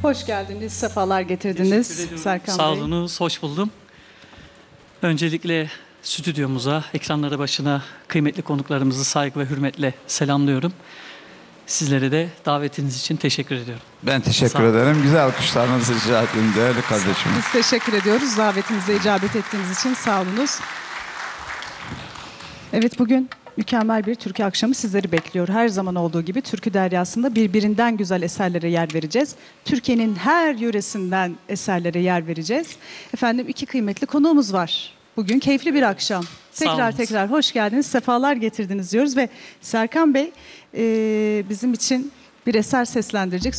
Hoş geldiniz, sefalar getirdiniz Serkan Sağ Bey. olunuz, hoş buldum. Öncelikle stüdyomuza, ekranları başına kıymetli konuklarımızı saygı ve hürmetle selamlıyorum. Sizlere de davetiniz için teşekkür ediyorum. Ben teşekkür ederim. Güzel alkışlarınızı rica edeyim değerli kardeşim. Biz teşekkür ediyoruz davetimize icabet ettiğiniz için, sağ olunuz. Evet, bugün mükemmel bir türkü akşamı sizleri bekliyor. Her zaman olduğu gibi türkü deryasında birbirinden güzel eserlere yer vereceğiz. Türkiye'nin her yöresinden eserlere yer vereceğiz. Efendim, iki kıymetli konuğumuz var. Bugün keyifli bir akşam. Tekrar hoş geldiniz, sefalar getirdiniz diyoruz ve Serkan Bey bizim için bir eser seslendirecek.